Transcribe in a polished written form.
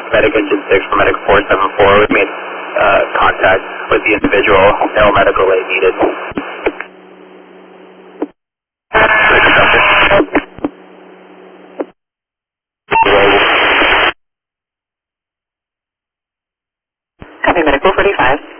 Medic Engine 6 for Medic 474. We made contact with the individual. No medical aid needed. Copy, Medic 445.